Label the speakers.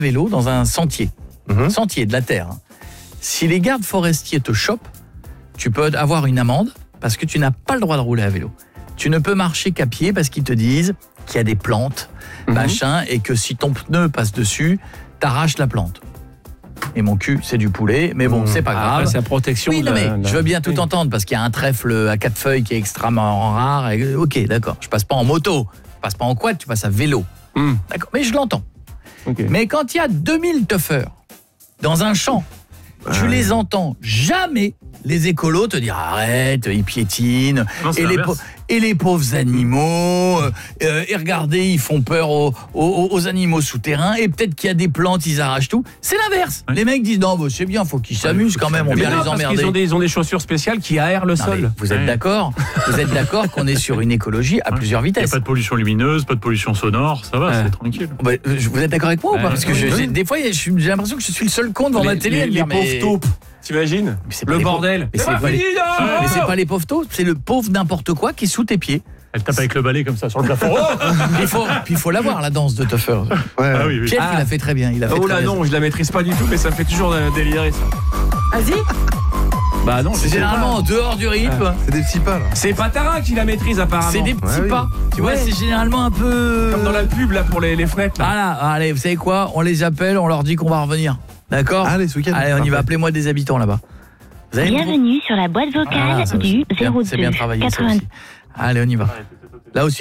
Speaker 1: vélo dans un sentier. Sentier de la terre. Si les gardes forestiers te chopent, tu peux avoir une amende parce que tu n'as pas le droit de rouler à vélo. Tu ne peux marcher qu'à pied parce qu'ils te disent qu'il y a des plantes, machin, et que si ton pneu passe dessus, t'arraches la plante. Et mon cul, c'est du poulet, mais bon, c'est pas grave.
Speaker 2: Après, c'est la protection.
Speaker 1: Oui, non, mais je veux bien tout entendre parce qu'il y a un trèfle à 4 feuilles qui est extrêmement rare. Et, ok, d'accord. Je passe pas en moto, je passe pas en quad, tu passes à vélo. D'accord, mais je l'entends.
Speaker 2: Okay.
Speaker 1: Mais quand il y a 2000 tuffeurs dans un champ, tu les entends jamais. Les écolos te dire arrête, ils piétinent,
Speaker 3: Non,
Speaker 1: et les pauvres animaux, et regardez, ils font peur aux animaux souterrains, et peut-être qu'il y a des plantes, ils arrachent tout. C'est l'inverse.
Speaker 3: Ouais.
Speaker 1: Les mecs disent non, bah, c'est bien, faut qu'ils s'amusent quand même, on vient les emmerder.
Speaker 2: Ils ont des chaussures spéciales qui aèrent le sol.
Speaker 1: Vous êtes d'accord ? Vous êtes d'accord qu'on est sur une écologie à plusieurs
Speaker 3: Il n'y a
Speaker 1: vitesses ?
Speaker 3: pas de pollution lumineuse, pas de pollution sonore, ça va, c'est tranquille.
Speaker 1: Bah, vous êtes d'accord avec moi ou pas ? Parce que
Speaker 3: oui.
Speaker 1: des fois, j'ai l'impression que je suis le seul con devant ma télé.
Speaker 2: Les pauvres taupes. T'imagines ? Le bordel.
Speaker 1: Mais c'est pas les pauvres taupes, c'est le pauvre n'importe quoi qui est sous tes pieds.
Speaker 3: Elle tape avec le balai comme ça sur le plafond.
Speaker 1: Puis il faut la voir, la danse de Tuffer.
Speaker 3: Ah oui, oui.
Speaker 1: Pierre, il a fait très bien. Il a fait
Speaker 2: Oh
Speaker 1: très
Speaker 2: là
Speaker 1: bien.
Speaker 2: non, je la maîtrise pas du tout, mais ça me fait toujours délirer ça.
Speaker 4: Vas-y.
Speaker 2: Bah non,
Speaker 1: C'est généralement en dehors du rythme.
Speaker 5: C'est des petits pas là.
Speaker 2: c'est Patara qui la maîtrise apparemment.
Speaker 1: C'est des petits
Speaker 5: Ouais,
Speaker 1: pas. Tu vois,
Speaker 2: Ouais.
Speaker 1: c'est généralement un peu...
Speaker 2: Comme dans la pub là pour les fenêtres là.
Speaker 1: Voilà, allez, vous savez quoi ? On les appelle, on leur dit qu'on va revenir. D'accord ?
Speaker 5: Allez, ce week-end.
Speaker 1: Allez, on y va.
Speaker 5: Parfait.
Speaker 1: Appelez-moi des habitants là-bas. Vous avez
Speaker 6: Bienvenue sur la boîte vocale
Speaker 1: Ah, ça
Speaker 6: du
Speaker 1: aussi. C'est bien
Speaker 6: 02
Speaker 1: travaillé, ça
Speaker 6: 80.
Speaker 1: aussi. Allez, on y va. Là aussi.